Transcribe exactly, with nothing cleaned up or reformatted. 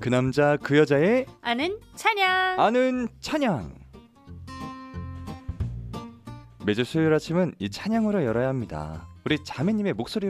그 남자 그 여자의 아는 찬양. 아는 찬양. 매주 수요일 아침은 이 찬양으로 열어야 합니다. 우리 자매님의 목소리로